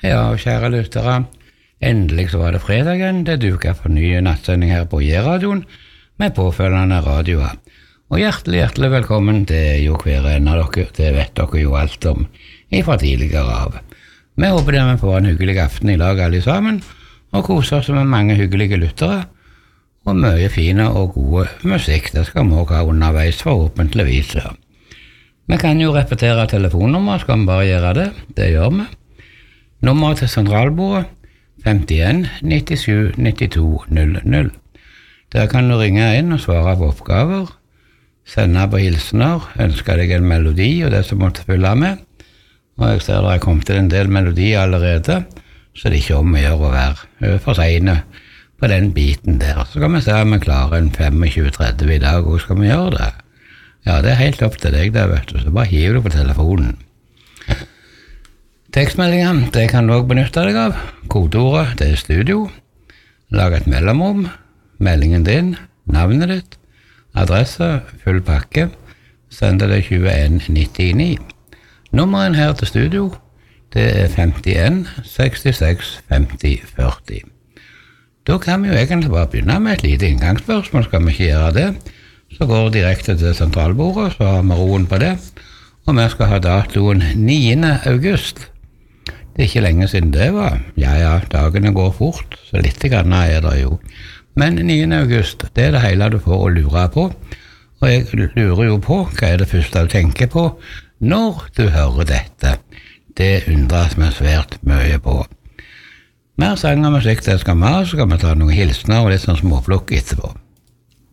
Ja, kjære lyttere, endelig så var det fredagen, det duket for ny nattsending her på J-radioen, med påfølgende radioer. Og hjertelig velkommen til jo hver en av dere, det vet dere jo alt om ifra tidligere av. Vi håper dere får en hyggelig aften i lag alle sammen, og koser oss med mange hyggelige lyttere, og mye fine og gode musikk, det skal vi også ha underveis forhåpentligvis. Vi kan jo repetere telefonnummer, skal vi bare gjøre det, det gjør vi. Nummeret til sentralbordet 51 97 92 00. Der kan du ringe inn og svare på oppgaver, sende på hilsener, ønske deg en melodi og det som måtte følge med. Og jeg ser det har kommet til en del melodier allerede, så det er ikke om å gjøre å være for sene på den biten der. Så kan vi se om vi klarer en 25-30 i dag, og skal vi gjøre det? Ja, det er helt opp til deg der, vet du, så bare hiv du på telefonen. Tekstmeldingen, det kan du også benytte deg av. Kodeordet, det er studio. Lag et mellomrom, meldingen din, navnet ditt, adresse, full pakke. Send det 2199. Nummeren her til studio, det er 51 66 50 40. Da kan vi jo egentlig bare begynne med et lite inngangsspørsmål, skal vi ikke gjøre det. Så går det direkte til sentralbordet, så har vi roen på det. Og vi skal ha datoen 9. august. Det er ikke lenge siden det var. Ja, dagene går fort, så litt grann er det jo. Men 9. august, det er det hele du får å lure på. Og jeg lurer jo på, hva er det første du tenker på når du hører dette? Det undres meg svært mye på. Mer sang og musikk, det skal vi ha, så skal vi ta noen hilsener og litt sånn småplukk etterpå.